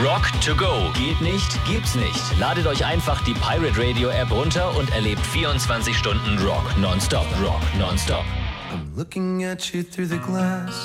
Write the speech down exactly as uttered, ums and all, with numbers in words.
Rock to go. Geht nicht, gibt's nicht. Ladet euch einfach die Pirate Radio App runter und erlebt vierundzwanzig Stunden Rock nonstop. Rock nonstop. I'm looking at you through the glass.